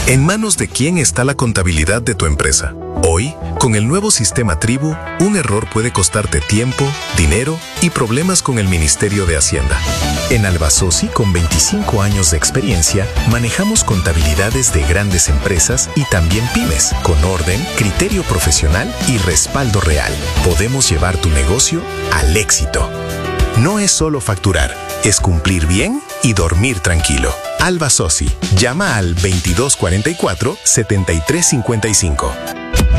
¿En manos de quién está la contabilidad de tu empresa? Hoy, con el nuevo sistema Tribu, un error puede costarte tiempo, dinero y problemas con el Ministerio de Hacienda. En Albasosi, con 25 años de experiencia, manejamos contabilidades de grandes empresas y también pymes, con orden, criterio profesional y respaldo real. Podemos llevar tu negocio al éxito. No es solo facturar, es cumplir bien y dormir tranquilo. Albasosi, llama al 2244-7355.